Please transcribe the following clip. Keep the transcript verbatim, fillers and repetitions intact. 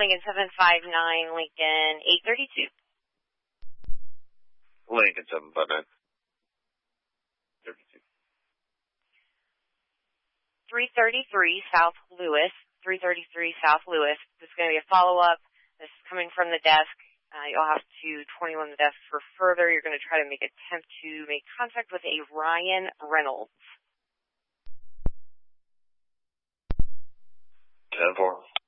Lincoln seven five nine, Lincoln eight thirty-two. Lincoln seven five nine. thirty-two. three thirty-three South Lewis. three thirty-three South Lewis. This is going to be a follow-up. This is coming from the desk. Uh, you'll have to twenty-one the desk for further. You're going to try to make attempt to make contact with a Ryan Reynolds. ten four.